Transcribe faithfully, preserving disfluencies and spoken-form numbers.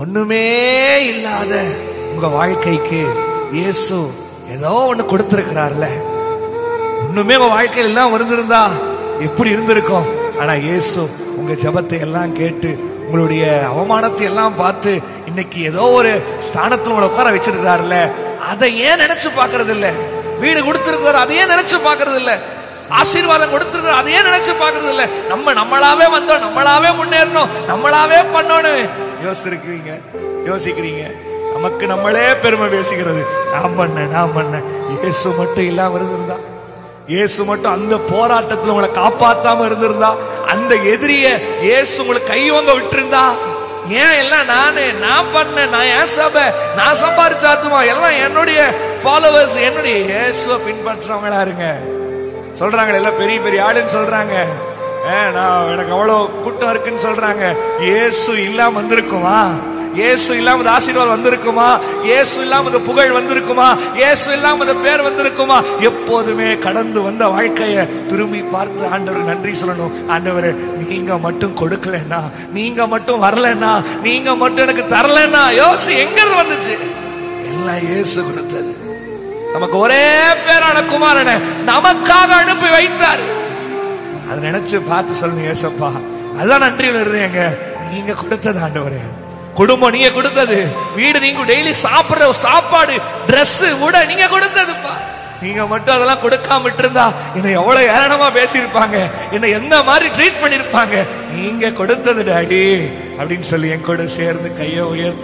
ஒண்ணுமே இல்லாத உங்க வாழ்க்கைக்கு இயேசு ஏதோ ஒண்ணு கொடுத்திருக்கிறார்ல. ஒண்ணுமே உங்க வாழ்க்கையில் எல்லாம் இருந்திருந்தா எப்படி இருந்திருக்கும்? ஆனா இயேசு உங்க ஜெபத்தை எல்லாம் கேட்டு உங்களுடைய அவமானத்தை எல்லாம் பார்த்து இன்னைக்கு ஏதோ ஒரு ஸ்தானத்துல உங்களை உட்கார வச்சிருக்கிறாருல்ல. அதை ஏன் நினைச்சு பாக்குறது இல்ல? வீடு கொடுத்திருக்கிறார், அதையே நினைச்சு பாக்குறது இல்ல. ஆசீர்வாதம் கொடுத்திருக்கிற அதையே நினைச்சு பாக்குறது இல்ல. நம்ம நம்மளாவே வந்தோம், நம்மளாவே முன்னேறணும், நம்மளாவே பண்ணணும் யோசிச்சிருக்கீங்க, யோசிக்கிறீங்க. நமக்கு நம்மளே பெருமை பேசிக்கிறது. நான் பண்ண நான் பண்ண இயேசு மட்டும் இல்லாம இருந்திருந்தா, இயேசு மட்டும் அந்த போராட்டத்துல உங்களை காப்பாத்தாம இருந்திருந்தா, அந்த எதிரிய இயேசு உங்களுக்கு கைவங்க விட்டுருந்தா, ஏன் எல்லாம் நானே நான் பண்ண, நான் ஏன் சபை நான் சம்பாதிச்சாத்துமா எல்லாம் என்னுடைய ஃபாலோவர்ஸ் என்னுடைய இயேசுவை பின்பற்றவங்களா இருங்க. சொல்றாங்க எல்லாம் பெரிய பெரிய ஆளுன்னு சொல்றாங்க. நான் எனக்கு அவ்வளவு கூட்டம் இருக்குன்னு சொல்றாங்க. இயேசு இல்லாம வந்திருக்குமா? இயேசு இல்லாம ஆசீர்வாதம் வந்திருக்குமா? இயேசு இல்லாம புகழ் வந்திருக்குமா? இயேசு இல்லாம பேர் வந்திருக்குமா? எப்போதுமே கடந்து வந்த வாழ்க்கைய திரும்பி பார்த்து ஆண்டவர் நன்றி சொல்லணும். ஆண்டவர் நீங்க மட்டும் கொடுக்கலன்னா, நீங்க மட்டும் வரலன்னா, நீங்க மட்டும் எனக்கு தரலன்னா, யோசி எங்க வந்துச்சு? எல்லாம் இயேசு கொடுத்தது. நமக்கு ஒரே பேரான குமாரனை நமக்காக அனுப்பி வைத்தார். அதை நினைச்சு பார்த்து சொல்லுங்க, ஏசப்பா அதான் நன்றியில் இருந்தேங்க. நீங்க கொடுத்தது ஆண்டவரே, குடும்பம் நீங்க கொடுத்தது, வீடு நீங்க டெய்லி சாப்பிடுற சாப்பாடு, டிரெஸ் கூட நீங்க கொடுத்ததுப்பா. நீங்க மட்டும் அதெல்லாம் கொடுக்காம விட்டுருந்தா என்னை எவ்வளவு ஏளனமா பேசியிருப்பாங்க, என்னை எந்த மாதிரி ட்ரீட் பண்ணிருப்பாங்க. நீங்க கொடுத்தது டாடி அப்படின்னு சொல்லி என் கூட சேர்ந்து கையை உயர்த்து